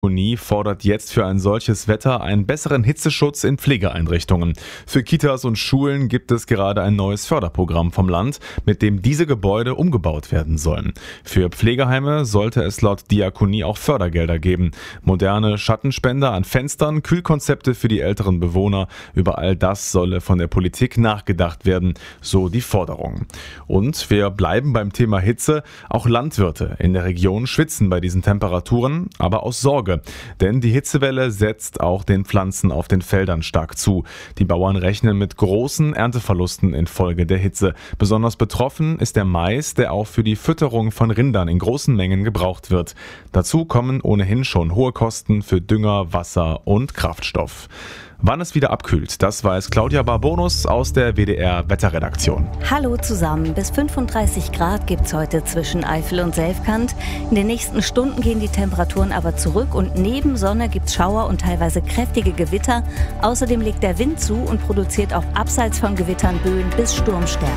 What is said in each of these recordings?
Uni fordert jetzt für ein solches Wetter einen besseren Hitzeschutz in Pflegeeinrichtungen. Für Kitas und Schulen gibt es gerade ein neues Förderprogramm vom Land, mit dem diese Gebäude umgebaut werden sollen. Für Pflegeheime sollte es laut Diakonie auch Fördergelder geben. Moderne Schattenspender an Fenstern, Kühlkonzepte für die älteren Bewohner, über all das solle von der Politik nachgedacht werden, so die Forderung. Und wir bleiben beim Thema Hitze. Auch Landwirte in der Region schwitzen bei diesen Temperaturen, aber aus Sorge. Denn die Hitzewelle setzt auch den Pflanzen auf den Feldern stark zu. Die Bauern rechnen mit großen Ernteverlusten infolge der Hitze. Besonders betroffen ist der Mais, der auch für die Fütterung von Rindern in großen Mengen gebraucht wird. Dazu kommen ohnehin schon hohe Kosten für Dünger, Wasser und Kraftstoff. Wann es wieder abkühlt, das weiß Claudia Barbonus aus der WDR-Wetterredaktion. Hallo zusammen, bis 35 Grad gibt's heute zwischen Eifel und Selfkant. In den nächsten Stunden gehen die Temperaturen aber zurück und neben Sonne gibt's Schauer und teilweise kräftige Gewitter. Außerdem legt der Wind zu und produziert auch abseits von Gewittern Böen bis Sturmstärke.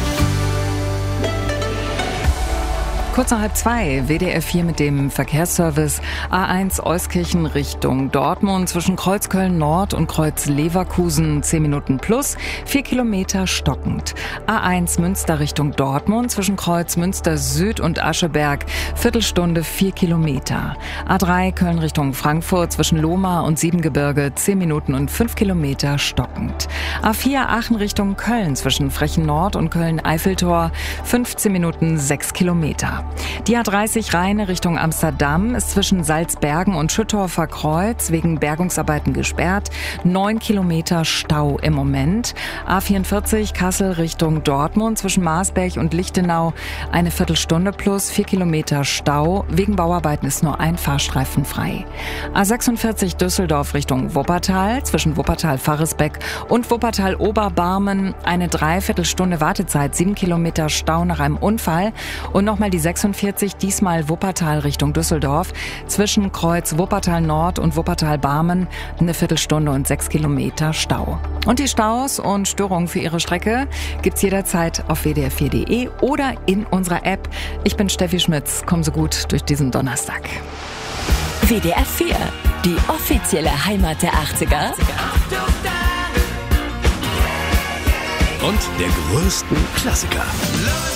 Kurz nach 1:30, WDR 4 mit dem Verkehrsservice. A1 Euskirchen Richtung Dortmund zwischen Kreuzköln Nord und Kreuz Leverkusen 10 Minuten plus, 4 Kilometer stockend. A1 Münster Richtung Dortmund zwischen Kreuz Münster Süd und Ascheberg, Viertelstunde 4 Kilometer. A3 Köln Richtung Frankfurt zwischen Lohmar und Siebengebirge 10 Minuten und 5 Kilometer stockend. A4 Aachen Richtung Köln zwischen Frechen Nord und Köln-Eiffeltor 15 Minuten 6 Kilometer. Die A30 Rheine Richtung Amsterdam ist zwischen Salzbergen und Schüttorfer Kreuz wegen Bergungsarbeiten gesperrt. 9 Kilometer Stau im Moment. A44 Kassel Richtung Dortmund zwischen Marsberg und Lichtenau eine Viertelstunde plus 4 Kilometer Stau. Wegen Bauarbeiten ist nur ein Fahrstreifen frei. A46 Düsseldorf Richtung Wuppertal zwischen Wuppertal-Farresbeck und Wuppertal-Oberbarmen eine Dreiviertelstunde Wartezeit, 7 Kilometer Stau nach einem Unfall. Und nochmal die 46, diesmal Wuppertal Richtung Düsseldorf, zwischen Kreuz Wuppertal Nord und Wuppertal-Barmen eine Viertelstunde und 6 Kilometer Stau. Und die Staus und Störungen für Ihre Strecke gibt's jederzeit auf wdr4.de oder in unserer App. Ich bin Steffi Schmitz, kommen Sie gut durch diesen Donnerstag. WDR 4, die offizielle Heimat der 80er. Und der größten Klassiker.